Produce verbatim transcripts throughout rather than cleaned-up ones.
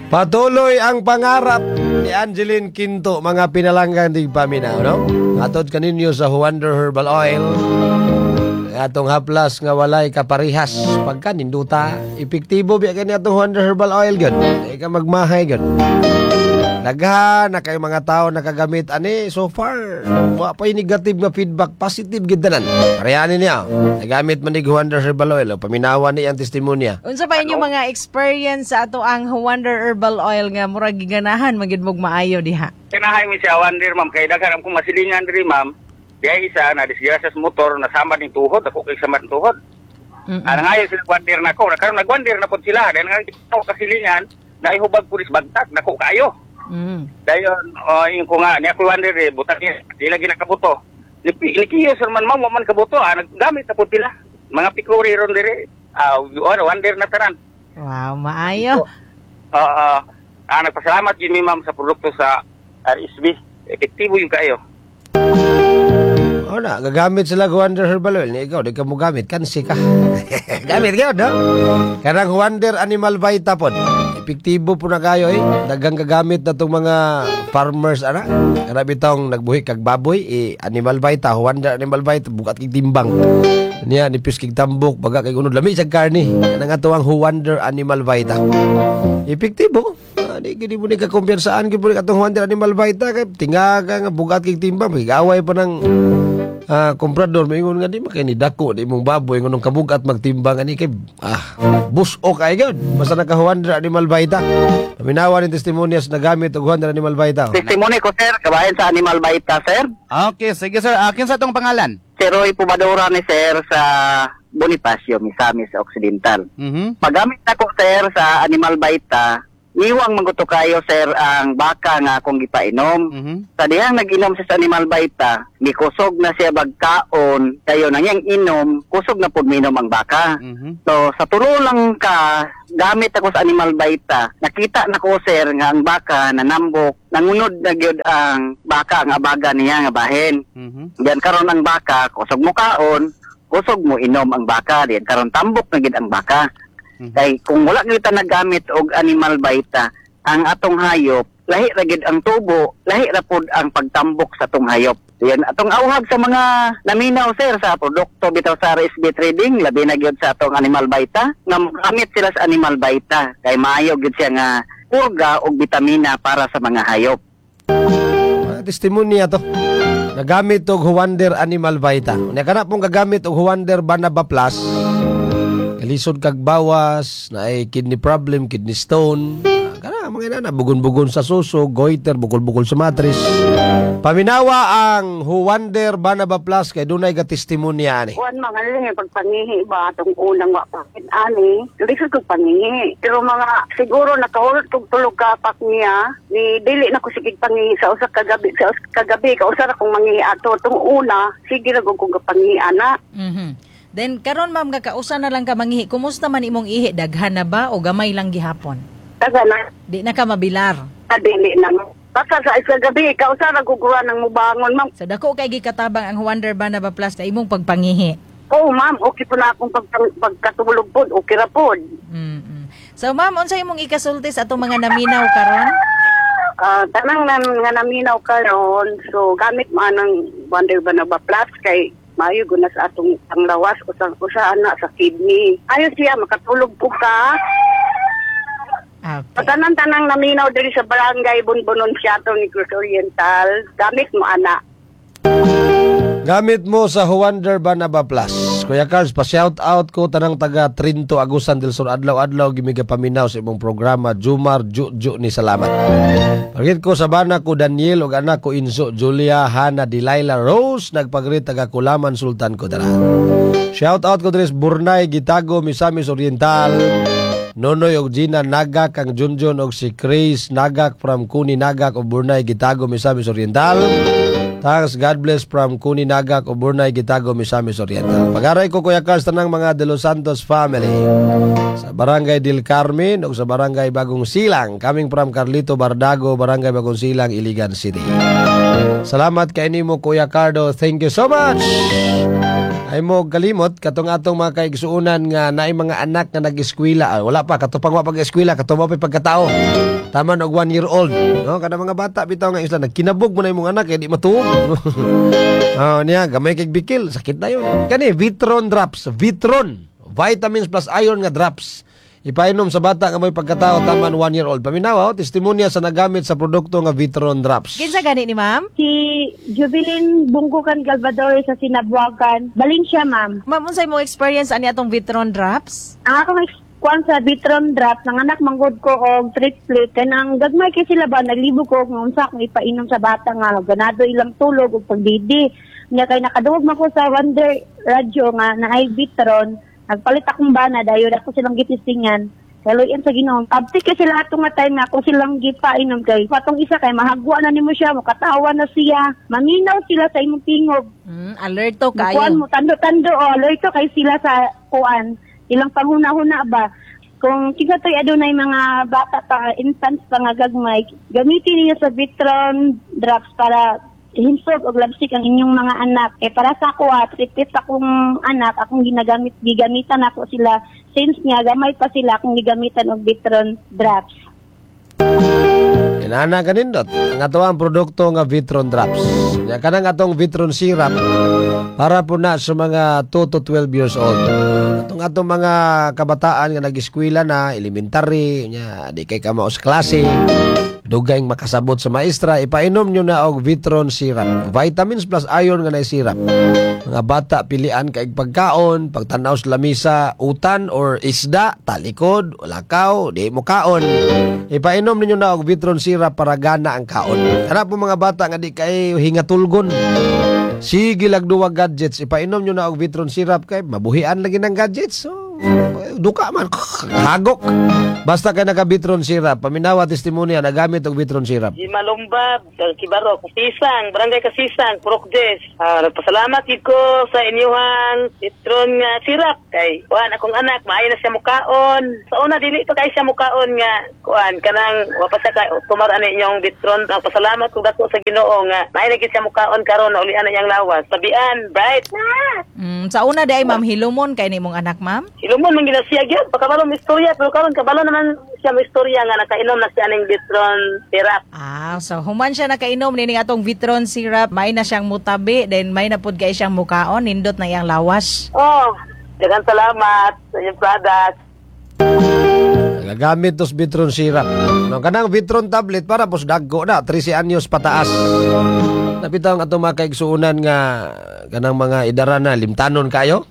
Patuloy ang pangarap ni Angeline Quinto, mga pinalanggan di paminaw, no? Atod kaninyo sa Wonder Herbal Oil. Atong haplas nga walay kaparihas. Pagka ninduta, epektibo biya kani atong Wonder Herbal Oil gud. Ay ka magmahay gud. Nagha na kay mga tao nakagamit ani so far. Wa pay negative nga feedback, positive gid tanan. Parehani niya. Nagamit man ni Wonder Herbal Oil, paminawan ni ang testimonya. Unsa pa inyong mga experience sa ato ang Wonder Herbal Oil nga murag giganahan magid mog maayo diha? Kinahay mi siya Wonder, ma'am, kay daghan ko masilingan diri, ma'am. Diya isa na disgrasya sa motor na samad ning tuhod, ako kay samad ng tuhod. Mm-mm. Ana ngayon sila Wonder na ko, nakaroon nag-Wonder na po sila, dahil nga ito kasilingan na ihubag pulis bagtag nako kayo. Mm. Dayon, uh, yung ko nga, niya ko Wonder eh, butang niya, di lagi nakabuto. Nikiyo sir man, ma'am, man kabuto, ah, naggamit na po sila. Mga pikuri ron diri, ah, uh, Wonder na taran. Wow, maayo. Ah, uh, uh, ah, nagpasalamat yun mi, ma'am, sa produkto sa R S B. Epektibo yung kayo. O na, gagamit sila Wonder Herbal Oil. Ikaw, di ka mo gamit. Kansi ka. Gamit kayo, no? Karang Wonder Animal Vita po. Epektibo po na kayo, eh. Dagang gagamit na itong mga farmers, ana. Karang itong nagbuhi kag baboy, eh, Animal Vita, Wonder Animal Vita, bukat kig timbang. Niya, nipis kig tambok, baga kay unod lami sa karni. Yan nga ito ang Wonder Animal Vita. Epektibo. Ah, di gini mo ni kakumpiyansaan, gini mo ni katong Wonder Animal Vita, kay tingaga nga bukat kig timbang, magigaway pa ng ah, komprador, maingon nga di makay ni dako, di mong baboy, ngunong kabugat magtimbang, ani kay, ah, buso kay gud basta naka Wonder Animal Vita. Paminawan ng testimonyas na gamit og Wonder Animal Vita. Testimony ko, sir, kabayan sa Animal Vita, sir. Okay, sige sir. Akin sa itong pangalan? Si Roy Pumadura ni sir sa Bonifacio, Misamis Occidental. Mhm. Pagamit na ko, sir, sa Animal Vita, niwang maguto kayo, sir, ang baka nga akong gipainom. Mhm. Sa dihang nag-inom siya sa Animal Vita, mikusog na siya bagkaon, kayo na niyang inom, kusog na po minom ang baka. Mhm. So, sa tulo lang ka, gamit ako sa Animal Vita, nakita na ko, sir, nga ang baka nanambok, nangunod na gyud ang baka, ang abaga niya nga bahin. Mhm. Diyan karon ang baka, kusog mo kaon, kusog mo inom ang baka, diyan karon tambok na gyud ang baka. Mhm. Kay kung wala kita naggamit og Animal Vita, ang atong hayop, lahi ra gyud ang tubo, lahi ra pud ang pagtambok sa atong hayop. Yan atong awhag sa mga naminaw, sir, sa produkto bitaw sa R S B Trading, labi na gyud sa atong Animal Vita, nga gamit sila sa Animal Vita kay maayo gyud siya nga purga og bitamina para sa mga hayop. Ah, testimonya to. Nagamit og Wonder Animal Vita. Nya kana pong gagamit og Wonder Banaba Plus. Kalisod kag bawas, na ay kidney problem, kidney stone. Ah, Kana mga ina na bugon-bugon sa suso, goiter, bukol-bukol sa matris. Paminawa ang Wonder Banaba Plus kay dunay ga testimonya ani. Kuan mga lingi pagpangihi ba atong unang wa pakit ani lisod kog pangihi pero mga siguro nakahulot kog tulog ka pak niya ni dili na ko sige pangihi sa usa ka gabi sa usa ka gabi ka usa ra kong mangihi ato tung una sige ra kog kog pangihi ana. Mhm. Then karon ma'am kakausa na lang ka mangihi. Kumusta man imong ihi, daghan na ba o gamay lang gihapon? Taga na Di na ka mabilar. dili na basta sa isa gabi ka usa ra kog guran nang mubangon ma'am. Sa dako kay gikatabang ang Wonder Banaba Plus na imong pagpangihi. Oo ma'am, okay po na akong pag pagkatulog pod, okay ra pod. Mm. So ma'am, unsa imong ikasulti sa atong mga naminaw karon? Ah, tanang nan nga naminaw karon so gamit man ang Wonder Banaba Plus kay maayo guna sa atong panglawas usang usa ana sa kidney. Ayo siya makatulog po ka. Okay. Patanan-tanang naminaw diri sa barangay Bunbunon Siato ni Cruz Oriental. Gamit mo ana. Gamit mo sa Wonder Banaba Plus. Kuya Carlos, pa-shout out ko tanang taga Trinto, Agusan del Sur, adlaw-adlaw gimiga paminaw sa imong programa. Jumar Juju ni salamat. Pagit ko sa bana ko Daniel ug anak ko Inso, Julia, Hana, Delilah, Rose, nagpagrit taga Kulaman, Sultan ko tara. Shout out ko diri sa Burnay, Gitago, Misamis Oriental. Nonoy og Gina Nagak, ang Junjun og si Chris Nagak from Kuni Nagak o Burnay, Gitago, Misamis Oriental. Thanks, God bless from Kuni Nagak o Burnay, Gitago, Misamis Oriental. Pag-aray ko Kuya Carlos tanang mga De Los Santos family sa Barangay Del Carmen o sa Barangay Bagong Silang, coming from Carlito Bardago, Barangay Bagong Silang, Iligan City. Salamat kay nimo Kuya Cardo. Thank you so much. Ay mo kalimot katong atong mga kaigsuunan nga naay mga anak nga nag-eskwela. Ah, wala pa katupang wa pag-eskwela, katumo pa pagkatao. Taman og one year old. No, kada mga bata bitaw nga isla nagkinabog mo na imong anak kay di matuog. Oh, niya gamay kay bikil, sakit na yun. Kani Vitron drops, Vitron, vitamins plus iron nga drops. Ipainom sa bata nga may pagkatao taman one year old. Paminawa, testimonya sa nagamit sa produkto nga Vitron drops. Kinsa gani ni ma'am? Si Jubilin Bungkukan Galvador sa Sinabuagan. Balin siya, ma'am. Ma'am, unsay mo experience ani atong Vitron drops? Ang akong kuan sa Vitron Drops, ng anak manggod ko og triplet. Kanang gagmay kay sila ba, naglibo ko kung unsa akong ipainom sa bata nga. Ganado ilang tulog o pagdidi. Niya kay nakaduwag man ko sa Wonder Radio nga na ay Vitron. Nagpalit akong bana, dayon ako silang gitistingan. Kaluyan sa Ginoo. Abti kay sila atong nga time nga ako silang gipainom kay. Patong isa kay mahagwa na nimo siya, makatawa na siya. Maminaw sila sa imong tingog. Mm, alerto Kuan kayo. mo, tando-tando, oh, alerto kay sila sa kuan. Ilang panghuna-huna ba? Kung kita to'y adunay mga bata pa, infants pa nga gagmay, gamitin niyo sa Vitron Drops para hinsog o labsik ang inyong mga anak. Eh para sa ako, ah, tripit akong anak, akong ginagamit, gigamitan ako sila. Since nga, gamay pa sila akong gigamitan og Vitron Drops. Inana kanindot ang ato ang produkto nga Vitron drops. Ya kanang atong Vitron syrup para po na sa mga two to twelve years old. Atong atong mga kabataan nga nag-eskwela na elementary, nya di kay kamao sa klase. Dugay makasabot sa maestra, ipainom nyo na og Vitron syrup. Vitamins plus iron nga na syrup. Mga bata pilian kay pagkaon, pagtanaw sa lamisa, utan or isda, talikod, lakaw, di mo kaon. Ipainom ninyo na og Vitron syrup para gana ang kaon. Kana po mga bata nga di kay hingatulgon. Sige lag duwa gadgets, ipainom nyo na og Vitron syrup kay mabuhian lagi ng gadgets. So, duka man hagok. Basta kay naka Vitron syrup, paminawa testimonya nagamit og Vitron syrup. Di Malumbab, Kibaro, Kasisang, Barangay Kasisang, Purokdes. Uh, nagpasalamat gid ko sa inyuhang Vitron nga syrup. Kay kuan akong anak, maayo na siya mukaon. Sa una dili pa kay siya mukaon nga kuan kanang wapasa kay tumar ani inyong Vitron. Nagpasalamat ko dako sa Ginoo nga maayo na gid siya mukaon karon na uli ana iyang lawas. Sabian, bright. Mm, sa una day ma'am hilumon kay nimong anak ma'am. Ilumon man gina siya gyud, pakabalo mo istorya pero karon kabalo naman siya mo istorya nga nakainom na siya ning Vitron syrup. Ah, so human siya nakainom nining atong Vitron syrup, may na siyang mutabi, then may na pud kay siyang mukaon, nindot na iyang lawas. Oh, daghang salamat sa inyong product. Gagamit tos Vitron syrup. No, kanang Vitron tablet para pos dagko na thirteen anyos pataas. Napitaw ang atong mga kaigsuunan nga kanang mga idara na limtanon kayo.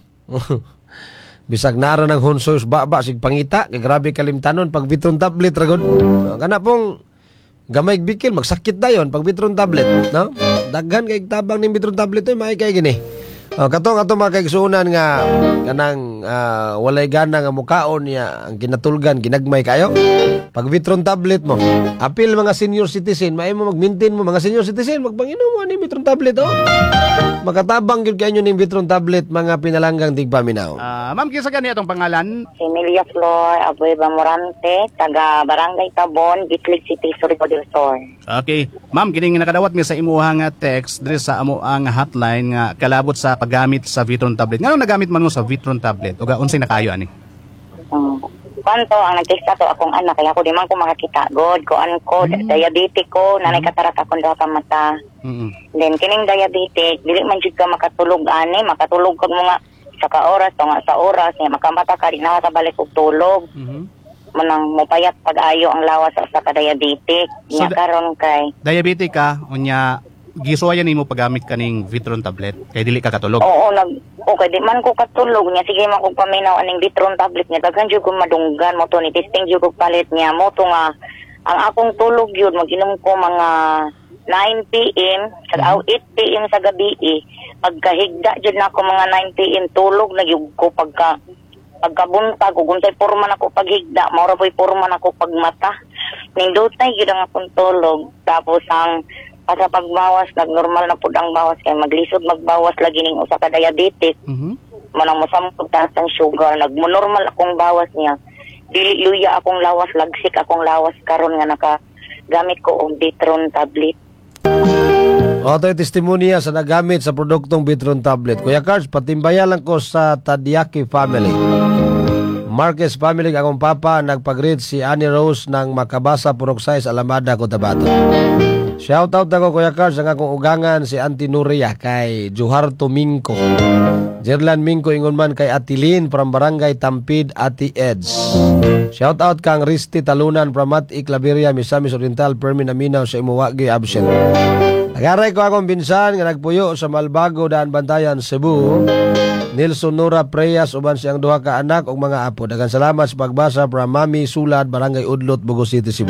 Bisag nara ng honsos baba sig pangita, kay grabe kalimtanon pag Vitron tablet ragon. No, kana pong gamay bikil magsakit dayon pag Vitron tablet, no? Daghan kay tabang ning Vitron tablet oy may kay gini. Oh, katong ato mga kaigsuunan nga kanang uh, walay gana nga mukaon niya ang kinatulgan ginagmay kayo. Pag Vitron tablet mo, apil mga senior citizen, may mo mag-maintain mo mga senior citizen, magbanginom mo ni Vitron tablet oh. Makatabang gyud kayo ning Vitron tablet mga pinalanggang tigpaminaw. Ah, ma'am, kinsa gani atong pangalan? Emilia Flor Abueva Morante, taga Barangay Tabon, Gitlig City, Surigao del Sur. Okay. Ma'am, kining nakadawat mi sa imuha nga text diri sa amo ang hotline nga kalabot sa paggamit sa Vitron tablet. Ngano nagamit man mo sa Vitron tablet? Uga unsay nakayo ani? Um, Kanto ang nagtesta to akong anak kaya ako di man ko makakita god ko an ko Mm. diabetic ko nanay katarak akong duha ka mata. Mm. Then kining diabetic dili man jud ka makatulog ani makatulog kag mga sa ka oras to nga sa oras nga makamata ka di na balik og tulog. Mhm. Manang mopayat pag-ayo ang lawas sa ka diabetic. So, Nya karon kay Diabetic ka unya gisuwayan nimo paggamit kaning Vitron tablet kay dili ka katulog. oo nag okay di man ko katulog niya sige man ko paminaw aning Vitron tablet niya daghan jud ko madunggan mo to ni testing jud ko palit niya mo to nga ang akong tulog yun mag-inom ko mga nine p m sa mm-hmm. eight p m sa gabi eh. Pagkahigda jud na ako mga nine p m tulog na yug ko pagka pagkabuntag ug unsay porma nako paghigda maura poy porma nako pagmata nindotay gyud ang akong tulog tapos ang sa pagbawas nagnormal na pud ang bawas kay maglisod magbawas lagi ning usa ka diabetic Mhm. manang mosamtog taas ang sugar nagmonormal akong bawas niya dili luya akong lawas lagsik akong lawas karon nga naka gamit ko og Vitron tablet. O ito'y testimonya sa nagamit sa produktong Vitron tablet. Kuya Cards, patimbaya lang ko sa Tadyaki family. Marquez family, akong papa, nagpag-read si Annie Rose ng Makabasa Purok Size, Alamada, Cotabato. Shout out ako Kuya Cards, ang akong ugangan si Auntie Nuria kay Juharto Mingko. Jerlan Mingko ingon man kay Atilin from Barangay Tampid, Ati Eds. Shout out kang Risti Talunan from Matik, Labiria, Misamis Oriental, Permin Aminaw sa Imuwagi absent. Nagaray ko akong binsan nga nagpuyo sa Malbago, Daan Bantayan, Cebu. Nilson Nora Preyas uban siyang duha ka anak ug mga apo. Daghang salamat sa pagbasa from Mami Sulad, Barangay Udlot, Bugo City, Cebu.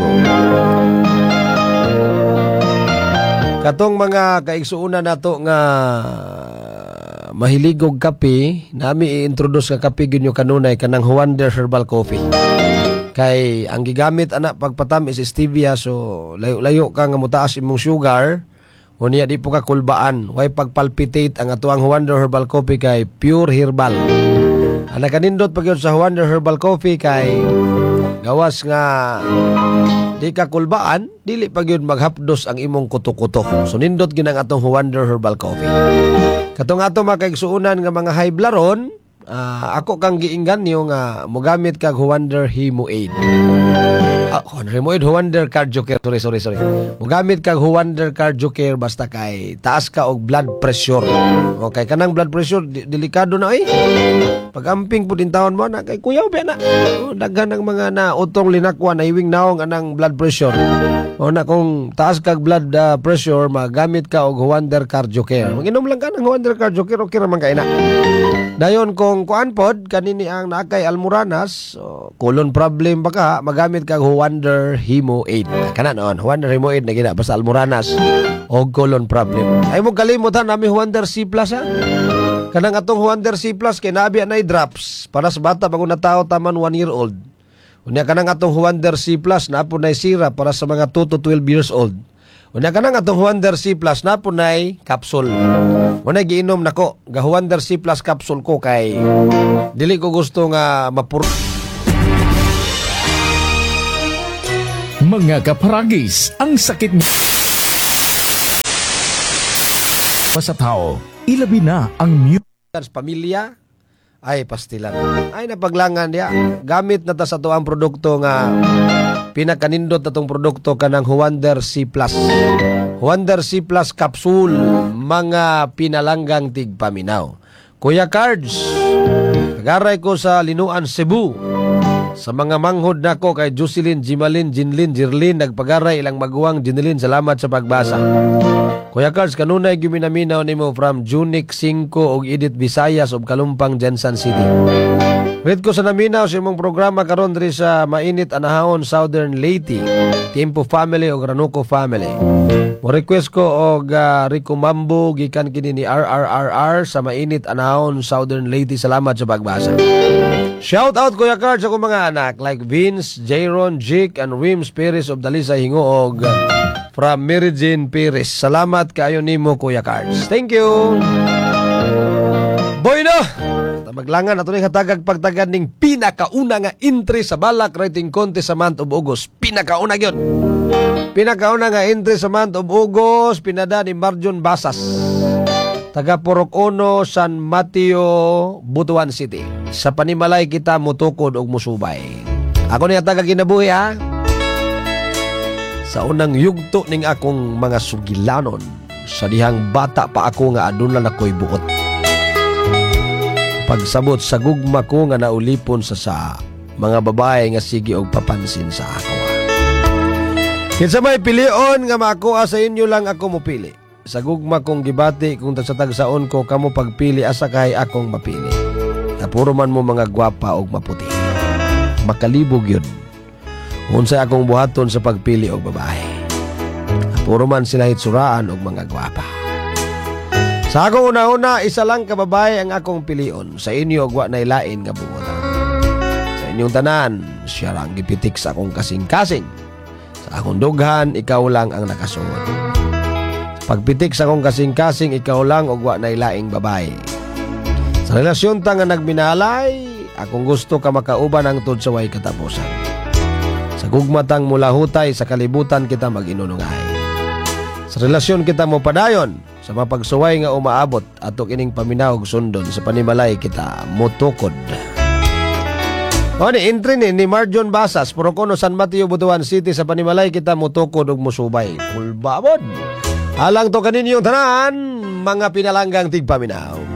Katong mga kaigsuunan nato nga mahiligog kape, nami i-introduce nga kape ginyo kanunay kanang Huander Herbal Coffee. Kay ang gigamit anak pagpatamis is stevia, so layo-layo ka nga mutaas imong sugar. Unya di po ka kulbaan, way pagpalpitate ang atuang Huander Herbal Coffee kay pure herbal. Ang nakanindot pag yun sa Huander Herbal Coffee kay gawas nga di ka kulbaan, dili pag yun maghapdos ang imong kuto-kuto. So nindot ginang atong Huander Herbal Coffee. Katong ato mga kaigsuunan nga mga high blaron, uh, ako kang giinggan niyo nga mogamit kag Huander Hemo Aid. Ah, Hemo Aid, Huander Cardio Care. Sorry, sorry, sorry. Mogamit kag Huander Cardio Care basta kay taas ka og blood pressure. Okay, kanang blood pressure di, delikado na ay. Pag-amping po din taon mo na kay kuyaw ba na. Oh, daghan ng mga na utong linakwan na iwing naong anang blood pressure. O na kung taas kag blood uh, pressure, magamit ka og Huander Cardio Care. Mag-inom lang ka ng Huander Cardio Care, okay raman ka ina. Dayon kung kuan pod kanini ang nakay almoranas, so, colon problem ba ka, magamit kag Huander Hemo Aid. Kana noon, Huander Hemo Aid na gina basta almoranas og colon problem. Ay mo kalimutan nami Huander C Plus ha. Kanang atong Huander C Plus kay nabi anay drops para sa bata bago na tao taman one year old. Unya kanang atong Huander C Plus na po nay sirap para sa mga two to twelve years old. Unya kanang atong Huander C Plus na po nay capsule. Una giinom nako, ga Huander C Plus capsule ko kay dili ko gusto nga mapuro. Mga kaparagis, ang sakit sa tao, ilabi na ang mute. Pamilya ay pastilan. Ay napaglangan dia. Gamit na ta sa tuang produkto nga pinakanindot na tong produkto kanang Huander C Plus. Huander C Plus capsule, mga pinalanggang tigpaminaw. Kuya Cards, nagaray ko sa Linuan, Cebu. Sa mga manghod nako kay Jocelyn, Jimalin, Jinlin, Jirlin, nagpagaray ilang maguwang Jinlin, salamat sa pagbasa. Kuya Cards, kanunay giminaminaw nimo from Junik Cinco og Edith Visayas of Kalumpang, Jensan City. Read ko sa naminaw sa imong programa karon diri sa mainit anahon Southern Leyte, Tiempo family og Ranuco family. Mo request ko og uh, Rico Mambo gikan kini ni R R R R sa mainit anahon Southern Leyte, salamat sa pagbasa. Shout out Kuya Cards sa akong mga anak like Vince, Jayron, Jake, and Wims Perez of Dalisay Hingoog from Mary Jane Perez. Salamat kayo nimo Kuya Cards. Thank you. Boy no! Maglangan ato ni hatagag pagtagad ning pinakauna nga entry sa Balak Writing Contest sa month of August. Pinakauna gyud. Pinakauna nga entry sa month of August pinada ni Marjon Basas. Taga Purok Uno, San Mateo, Butuan City. Sa panimalay kita mutukod og musubay. Ako ni hatagag kinabuhi ha. Sa unang yugto ning akong mga sugilanon, sa dihang bata pa ako nga adunlan ako'y buot. Pagsabot sa gugma ko nga naulipon sa sa mga babae nga sige og papansin sa ako. Kinsa may pilion nga makuha sa inyo lang ako mopili. Sa gugma kong gibati kung sa tagsaon ko kamo pagpili asa kay akong mapili. Napuro man mo mga gwapa og maputi. Makalibog yun. Unsay akong buhaton sa pagpili og babae. Napuro man sila hitsuraan og mga gwapa. Sa akong una-una, isa lang ka babae ang akong pilion. Sa inyo, agwa na ilain nga bungotan. Sa inyong tanan, siya lang gipitik sa akong kasing-kasing. Sa akong dughan, ikaw lang ang nakasuod. Pagpitik sa akong kasing-kasing, ikaw lang agwa na ilaing babae. Sa relasyon ta nga nagminalay, akong gusto ka makauban ang tod sa way katapusan. Sa gugmatang mula hutay, sa kalibutan kita mag-inunungay. Sa relasyon kita mo padayon sa mapagsuway nga umaabot ato kining paminaw ug sundon sa panimalay kita motukod. O ni entry ni, ni Marjon Basas, Porocono, San Mateo, Butuan City sa panimalay kita motukod ug musubay. Kulbabod. Alang to kaninyong tanan, mga pinalanggang tigpaminaw.